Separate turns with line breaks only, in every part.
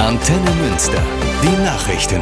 Antenne Münster, die Nachrichten.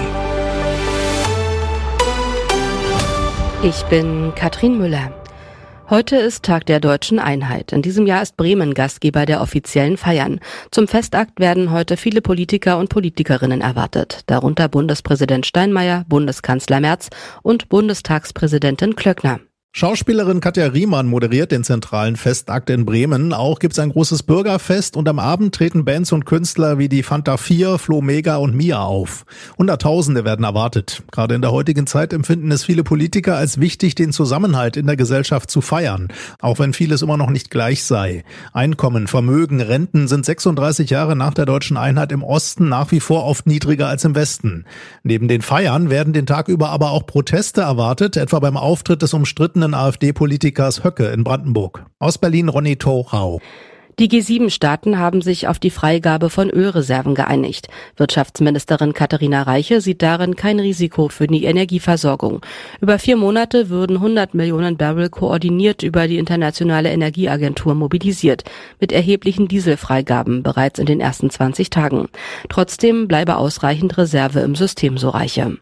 Ich bin Katrin Müller. Heute ist Tag der Deutschen Einheit. In diesem Jahr ist Bremen Gastgeber der offiziellen Feiern. Zum Festakt werden heute viele Politiker und Politikerinnen erwartet, darunter Bundespräsident Steinmeier, Bundeskanzler Merz und Bundestagspräsidentin Klöckner.
Schauspielerin Katja Riemann moderiert den zentralen Festakt in Bremen. Auch gibt's ein großes Bürgerfest und am Abend treten Bands und Künstler wie die Fanta 4, Flo Mega und Mia auf. Hunderttausende werden erwartet. Gerade in der heutigen Zeit empfinden es viele Politiker als wichtig, den Zusammenhalt in der Gesellschaft zu feiern, auch wenn vieles immer noch nicht gleich sei. Einkommen, Vermögen, Renten sind 36 Jahre nach der Deutschen Einheit im Osten nach wie vor oft niedriger als im Westen. Neben den Feiern werden den Tag über aber auch Proteste erwartet, etwa beim Auftritt des umstrittenen AfD-Politikers Höcke in Brandenburg. Aus Berlin Ronny Thorau.
Die G7-Staaten haben sich auf die Freigabe von Ölreserven geeinigt. Wirtschaftsministerin Katharina Reiche sieht darin kein Risiko für die Energieversorgung. Über 4 Monate würden 100 Millionen Barrel koordiniert über die Internationale Energieagentur mobilisiert, mit erheblichen Dieselfreigaben bereits in den ersten 20 Tagen. Trotzdem bleibe ausreichend Reserve im System, so Reiche.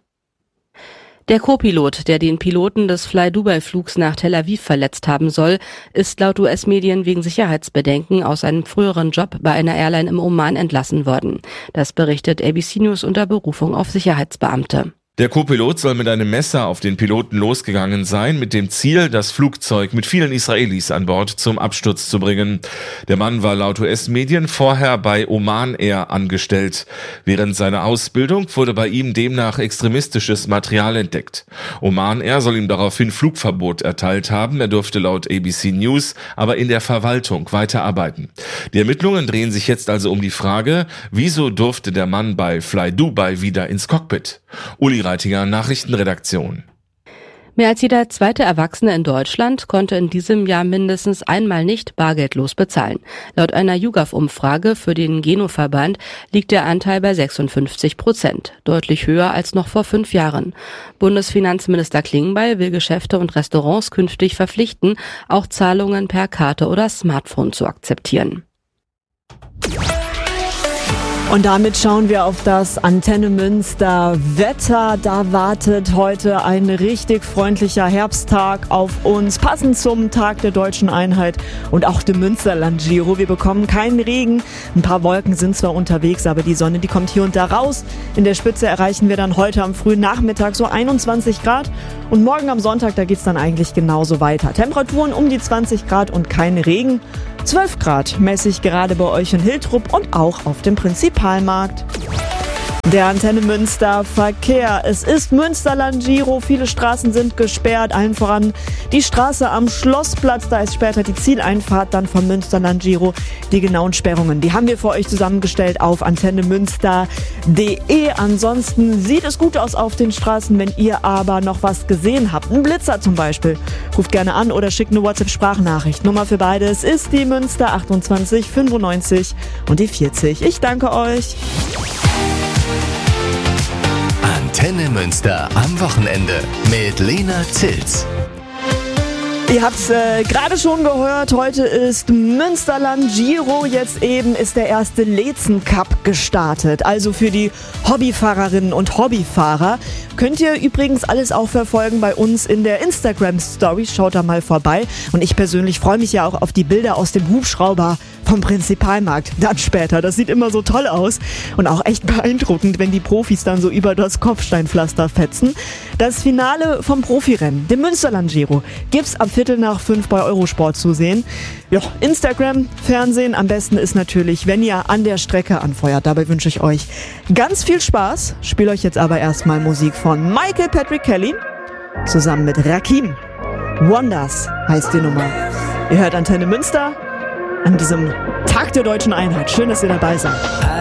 Der Co-Pilot, der den Piloten des Fly-Dubai-Flugs nach Tel Aviv verletzt haben soll, ist laut US-Medien wegen Sicherheitsbedenken aus einem früheren Job bei einer Airline im Oman entlassen worden. Das berichtet ABC News unter Berufung auf Sicherheitsbeamte.
Der Co-Pilot soll mit einem Messer auf den Piloten losgegangen sein, mit dem Ziel, das Flugzeug mit vielen Israelis an Bord zum Absturz zu bringen. Der Mann war laut US-Medien vorher bei Oman Air angestellt. Während seiner Ausbildung wurde bei ihm demnach extremistisches Material entdeckt. Oman Air soll ihm daraufhin Flugverbot erteilt haben. Er durfte laut ABC News aber in der Verwaltung weiterarbeiten. Die Ermittlungen drehen sich jetzt also um die Frage, wieso durfte der Mann bei Fly Dubai wieder ins Cockpit? Uli Reitiger, Nachrichtenredaktion.
Mehr als jeder zweite Erwachsene in Deutschland konnte in diesem Jahr mindestens einmal nicht bargeldlos bezahlen. Laut einer YouGov-Umfrage für den Geno-Verband liegt der Anteil bei 56%, deutlich höher als noch vor 5 Jahren. Bundesfinanzminister Klingbeil will Geschäfte und Restaurants künftig verpflichten, auch Zahlungen per Karte oder Smartphone zu akzeptieren.
Und damit schauen wir auf das Antenne Münster Wetter. Da wartet heute ein richtig freundlicher Herbsttag auf uns, passend zum Tag der Deutschen Einheit und auch dem Münsterland Giro. Wir bekommen keinen Regen. Ein paar Wolken sind zwar unterwegs, aber die Sonne, die kommt hier und da raus. In der Spitze erreichen wir dann heute am frühen Nachmittag so 21 Grad. Und morgen am Sonntag, da geht's dann eigentlich genauso weiter. Temperaturen um die 20 Grad und kein Regen. 12 Grad messe ich gerade bei euch in Hiltrup und auch auf dem Prinzipalmarkt. Der Antenne Münster Verkehr. Es ist Münsterland Giro. Viele Straßen sind gesperrt. Allen voran die Straße am Schlossplatz. Da ist später die Zieleinfahrt dann vom Münsterland Giro. Die genauen Sperrungen, die haben wir für euch zusammengestellt auf antennemünster.de. Ansonsten sieht es gut aus auf den Straßen. Wenn ihr aber noch was gesehen habt, ein Blitzer zum Beispiel, ruft gerne an oder schickt eine WhatsApp-Sprachnachricht. Nummer für beides ist die Münster 28 95 und die 40. Ich danke euch.
Antenne Münster am Wochenende mit Lena Zilz.
Ihr habt es gerade schon gehört, heute ist Münsterland Giro, jetzt eben ist der erste Lezen Cup gestartet. Also für die Hobbyfahrerinnen und Hobbyfahrer könnt ihr übrigens alles auch verfolgen bei uns in der Instagram-Story. Schaut da mal vorbei. Und ich persönlich freue mich ja auch auf die Bilder aus dem Hubschrauber vom Prinzipalmarkt. Dann später, das sieht immer so toll aus und auch echt beeindruckend, wenn die Profis dann so über das Kopfsteinpflaster fetzen. Das Finale vom Profirennen, dem Münsterland Giro, gibt's ab 4:45 bei Eurosport zu sehen. Ja, Instagram, Fernsehen, am besten ist natürlich, wenn ihr an der Strecke anfeuert. Dabei wünsche ich euch ganz viel Spaß. Spiele euch jetzt aber erstmal Musik von Michael Patrick Kelly zusammen mit Rakim. Wonders heißt die Nummer. Ihr hört Antenne Münster an diesem Tag der Deutschen Einheit. Schön, dass ihr dabei seid.